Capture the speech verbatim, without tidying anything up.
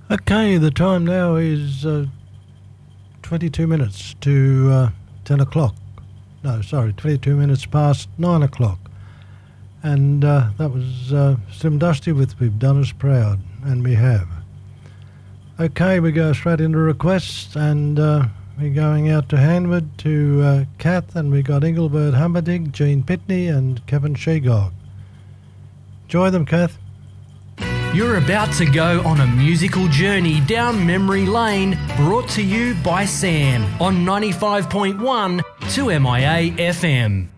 Okay, the time now is uh, twenty-two minutes to uh, ten o'clock. No, sorry, twenty-two minutes past nine o'clock. And uh, that was uh, Slim Dusty with We've Done Us Proud, and we have. Okay, we go straight into requests, and uh, we're going out to Hanwood to uh, Kath, and we got Engelbert Humberdig, Gene Pitney, and Kevin Shegog. Enjoy them, Kath. You're about to go on a musical journey down memory lane, brought to you by Sam on ninety-five point one two M I A F M.